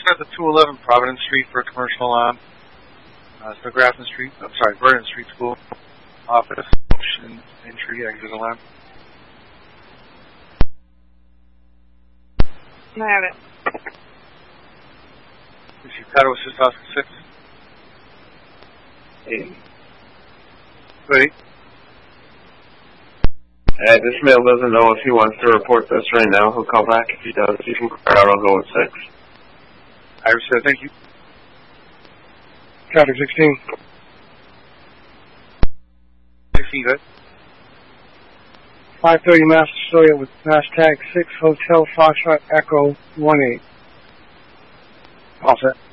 at the 211 Providence Street for a commercial alarm. It's the Vernon Street School office. Entry, exit alarm. I have it. This is Chicago Assist Oscar 6. Hey. Ready? This male doesn't know if he wants to report this right now. He'll call back. If he does, he can clear out. I'll go with 6. I said thank you. Traffic 16. 16, good. 530 Master Astoria with mass tag 6 Hotel Foxtrot Echo 18. All set.